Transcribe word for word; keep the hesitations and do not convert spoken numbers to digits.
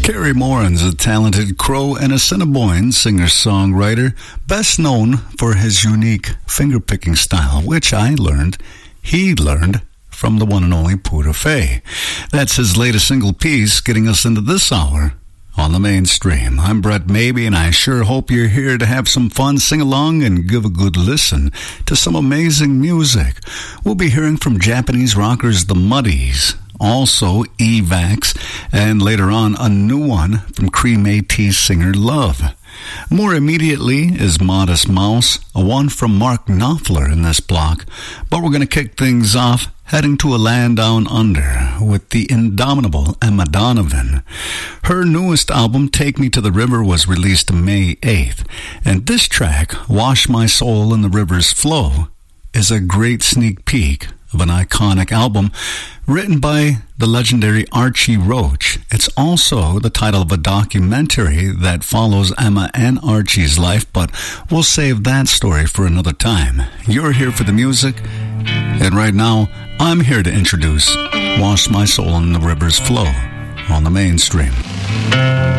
Terry Moran's a talented Crow and Assiniboine singer-songwriter, best known for his unique finger-picking style, which I learned he learned from the one and only Pooter Fay. That's his latest single piece, getting us into this hour on the Mainstream. I'm Brett Maybe, and I sure hope you're here to have some fun, sing along, and give a good listen to some amazing music. We'll be hearing from Japanese rockers The Muddies, also Evax, and later on a new one from Cream A-T singer Love. More immediately is Modest Mouse, a one from Mark Knopfler in this block, but we're going to kick things off heading to a land down under with the indomitable Emma Donovan. Her newest album, Take Me to the River, was released May eighth, and this track, Wash My Soul in the River's Flow, is a great sneak peek of an iconic album written by the legendary Archie Roach. It's also the title of a documentary that follows Emma and Archie's life, but we'll save that story for another time. You're here for the music, and right now, I'm here to introduce Wash My Soul in the River's Flow on the Mainstream.